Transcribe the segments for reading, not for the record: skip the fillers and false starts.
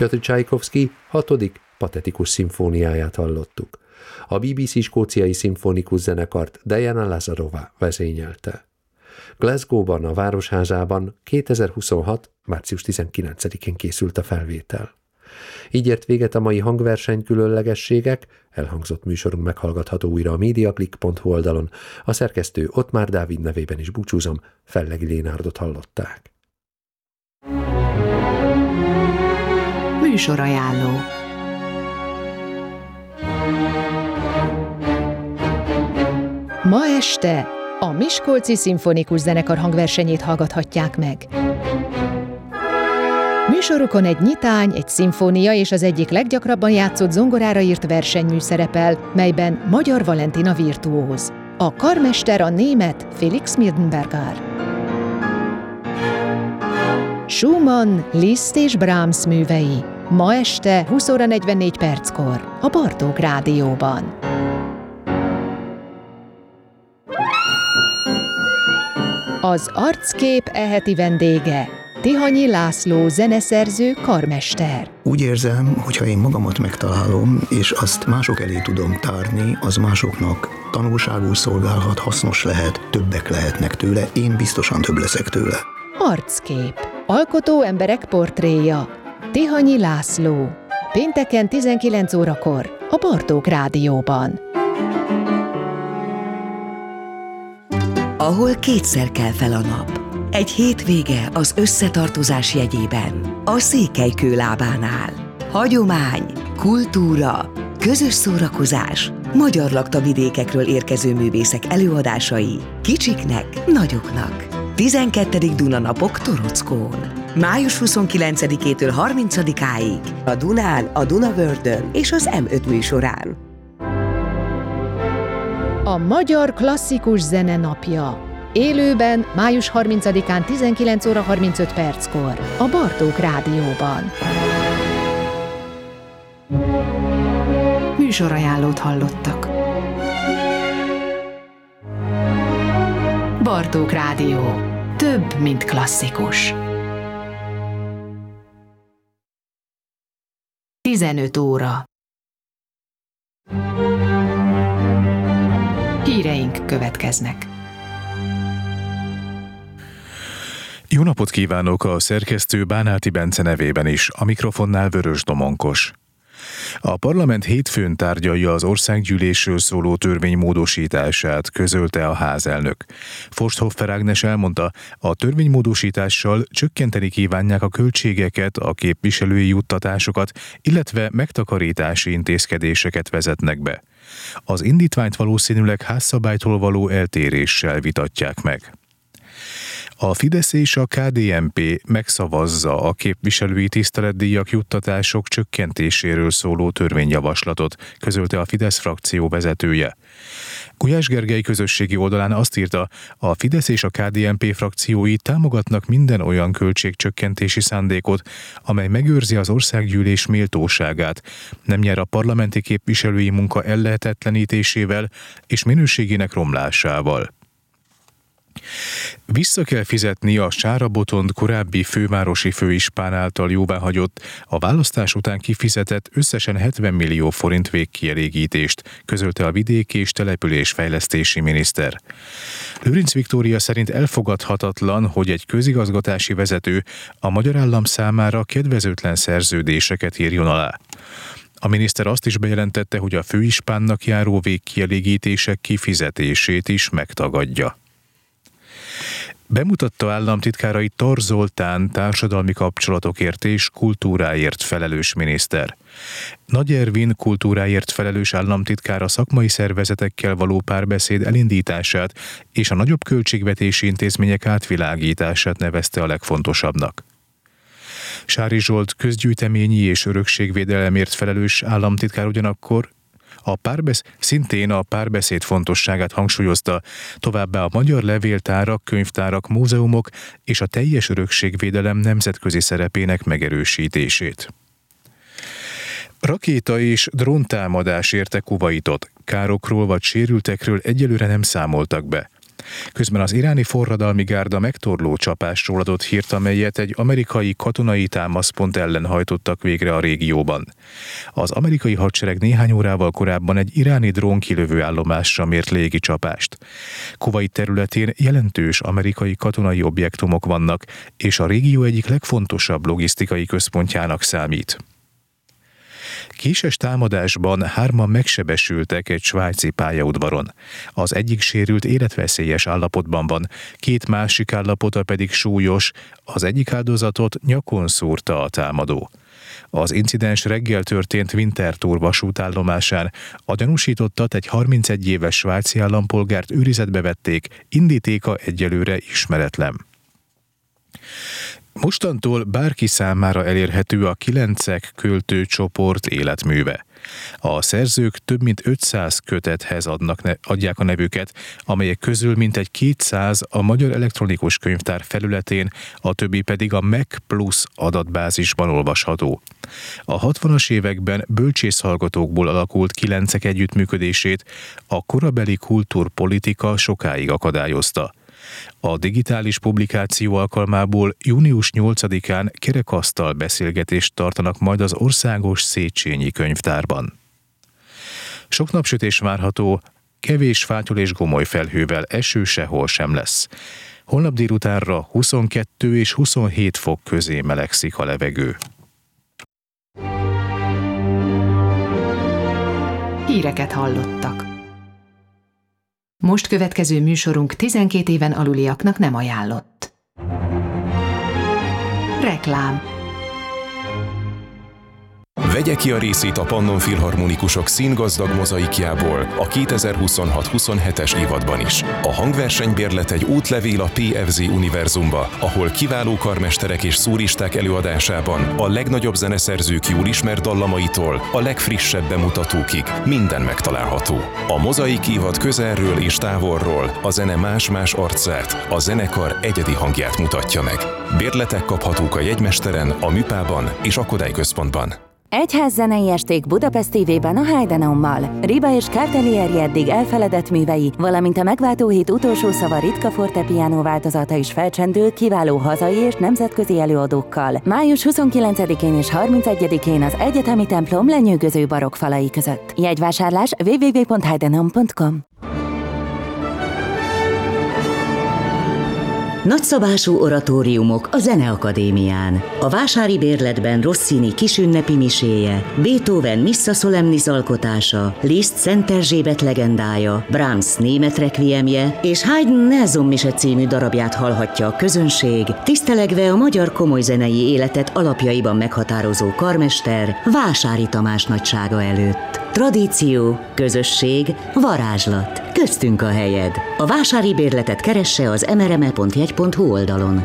Piotr Csajkovszky 6. patetikus szimfóniáját hallottuk. A BBC skóciai szimfonikus zenekart Diana Lazarova vezényelte. Glasgow-ban, a Városházában 2026. március 19-én készült a felvétel. Így ért véget a mai hangverseny különlegességek, elhangzott műsorunk meghallgatható újra a mediaclick.hu oldalon, a szerkesztő Ottmár Dávid nevében is búcsúzom, Fellegi Lénárdot hallották. Műsorajánló. Ma este a Miskolci Szimfonikus Zenekar hangversenyét hallgathatják meg. Műsorukon egy nyitány, egy szimfónia és az egyik leggyakrabban játszott zongorára írt versenymű szerepel, melyben Magyar Valentina virtuóz. A karmester a német Felix Mirdenberger. Schumann, Liszt és Brahms művei. Ma este 20:44 a Bartók Rádióban. Az arckép heti vendége Tihanyi László zeneszerző, karmester. Úgy érzem, hogyha én magamat megtalálom, és azt mások elé tudom tárni, az másoknak tanulságul szolgálhat, hasznos lehet, többek lehetnek tőle, én biztosan több leszek tőle. Arckép. Alkotó emberek portréja. Tihanyi László. Pénteken 19 órakor a Bartók Rádióban. Ahol kétszer kel fel a nap. Egy hétvége az összetartozás jegyében. A Székelykő lábánál. Hagyomány, kultúra, közös szórakozás, magyar laktavidékekről érkező művészek előadásai, kicsiknek, nagyoknak. 12. Dunanapok Torockón. Május 29-től 30-áig a Dunán, a Dunavördön és az M5 műsorán. A Magyar Klasszikus Zene Napja. Élőben május 30-án 19:35 a Bartók Rádióban. Műsorajánlót hallottak. Bartók Rádió. Több, mint klasszikus. 15 óra. Híreink következnek. Jó napot kívánok, a szerkesztő Bánáti Bence nevében is, a mikrofonnál Vörös Domonkos. A parlament hétfőn tárgyalja az országgyűlésről szóló törvény módosítását, közölte a házelnök. Forsthoffer Ágnes elmondta, a törvénymódosítással csökkenteni kívánják a költségeket, a képviselői juttatásokat, illetve megtakarítási intézkedéseket vezetnek be. Az indítványt valószínűleg házszabálytól való eltéréssel vitatják meg. A Fidesz és a KDNP megszavazza a képviselői tiszteletdíjak juttatások csökkentéséről szóló törvényjavaslatot, közölte a Fidesz frakció vezetője. Gulyás Gergely közösségi oldalán azt írta, a Fidesz és a KDNP frakciói támogatnak minden olyan költségcsökkentési szándékot, amely megőrzi az országgyűlés méltóságát, nem nyer a parlamenti képviselői munka ellehetetlenítésével és minőségének romlásával. Vissza kell fizetni a Sára Botond korábbi fővárosi főispán által jóváhagyott, a választás után kifizetett összesen 70 millió forint végkielégítést, közölte a vidéki és településfejlesztési miniszter. Lőrinc Viktória szerint elfogadhatatlan, hogy egy közigazgatási vezető a magyar állam számára kedvezőtlen szerződéseket írjon alá. A miniszter azt is bejelentette, hogy a főispánnak járó végkielégítések kifizetését is megtagadja. Bemutatta államtitkárai Tar Zoltán társadalmi kapcsolatokért és kultúráért felelős miniszter. Nagy Ervin kultúráért felelős államtitkár a szakmai szervezetekkel való párbeszéd elindítását és a nagyobb költségvetési intézmények átvilágítását nevezte a legfontosabbnak. Sári Zsolt közgyűjteményi és örökségvédelemért felelős államtitkár ugyanakkor szintén a párbeszéd fontosságát hangsúlyozta, továbbá a magyar levéltárak, könyvtárak, múzeumok és a teljes örökségvédelem nemzetközi szerepének megerősítését. Rakéta és dróntámadás érte Kuvaitot. Károkról vagy sérültekről egyelőre nem számoltak be. Közben az iráni forradalmi gárda megtorló csapásról adott hírt, amelyet egy amerikai katonai támaszpont ellen hajtottak végre a régióban. Az amerikai hadsereg néhány órával korábban egy iráni drónkilövő állomásra mért légi csapást. Kuvait területén jelentős amerikai katonai objektumok vannak, és a régió egyik legfontosabb logisztikai központjának számít. Késes támadásban 3 megsebesültek egy svájci pályaudvaron. Az egyik sérült életveszélyes állapotban van, 2 másik állapota pedig súlyos, az egyik áldozatot nyakon szúrta a támadó. Az incidens reggel történt Winterthur vasútállomásán, a gyanúsítottat, egy 31 éves svájci állampolgárt őrizetbe vették, indítéka egyelőre ismeretlen. Mostantól bárki számára elérhető a 9 költőcsoport életműve. A szerzők több mint 500 kötethez adják a nevüket, amelyek közül mintegy 200 a Magyar Elektronikus Könyvtár felületén, a többi pedig a MEC Plus adatbázisban olvasható. A 60-as években bölcsészhallgatókból alakult 9 együttműködését a korabeli kultúrpolitika sokáig akadályozta. A digitális publikáció alkalmából június 8-án kerekasztal beszélgetést tartanak majd az Országos Széchenyi Könyvtárban. Sok napsütés várható, kevés fátyol és gomoly felhővel, eső sehol sem lesz. Holnap délutánra 22 és 27 fok közé melegszik a levegő. Híreket hallottak. Most következő műsorunk 12 éven aluliaknak nem ajánlott. Reklám. Vegye ki a részét a Pannon Filharmonikusok színgazdag mozaikjából a 2026-27-es évadban is. A hangversenybérlet egy útlevél a PFZ univerzumba, ahol kiváló karmesterek és szóristák előadásában a legnagyobb zeneszerzők jól ismert dallamaitól a legfrissebb bemutatókig minden megtalálható. A mozaik évad közelről és távolról a zene más-más arcát, a zenekar egyedi hangját mutatja meg. Bérletek kaphatók a jegymesteren, a Műpában és a Kodály központban. Egyház zenei esték Budapest TV-ben a Heidenommal. Riba és Cartelieri eddig elfeledett művei, valamint a megváltó hét utolsó szava ritka fortepiano változata is felcsendül kiváló hazai és nemzetközi előadókkal. Május 29-én és 31-én az Egyetemi templom lenyűgöző barokk falai között. Jegyvásárlás www.heidenom.com. Nagyszabású oratóriumok a Zeneakadémián. A vásári bérletben Rossini kisünnepi miséje, Beethoven Missa Solemnis alkotása, Liszt Szent Erzsébet legendája, Brahms német rekviemje és Haydn Nelson mise című darabját hallhatja a közönség, tisztelegve a magyar komolyzenei életet alapjaiban meghatározó karmester Vásári Tamás nagysága előtt. Tradíció, közösség, varázslat. Köztünk a helyed. A vásári bérletet keresse az mrme.jegy.hu oldalon.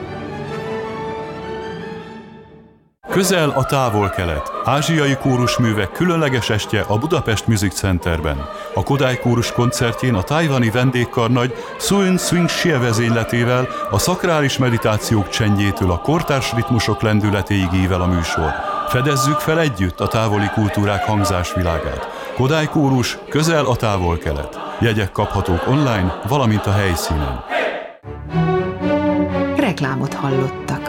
Közel a távol-kelet. Ázsiai kórusművek különleges estje a Budapest Music Centerben. A Kodály kórus koncertjén a tajvani vendégkarnagy Sun Swing Xie vezényletével, a szakrális meditációk csendjétől a kortárs ritmusok lendületéig ível a műsor. Fedezzük fel együtt a távoli kultúrák hangzásvilágát. Kodály kórus, közel a távol-kelet. Jegyek kaphatók online, valamint a helyszínen. Reklámot hallottak.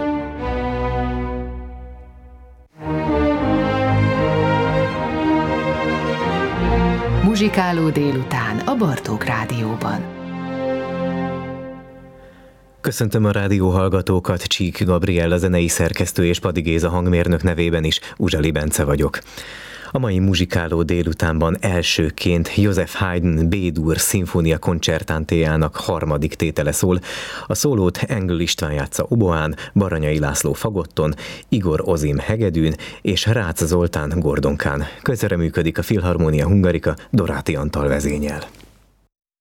Muzsikáló délután a Bartók Rádióban. Köszöntöm a rádióhallgatókat, Csík Gabriel, a zenei szerkesztő és Padi Géza hangmérnök nevében is, Uzsali Bence vagyok. A mai muzsikáló délutánban elsőként Joseph Haydn B-dur szimfónia koncertantéjának harmadik tétele szól. A szólót Engel István játsza oboán, Baranyai László fagotton, Igor Ozim hegedűn és Rácz Zoltán gordonkán. Közreműködik a Filharmonia Hungarica Doráti Antal vezényel.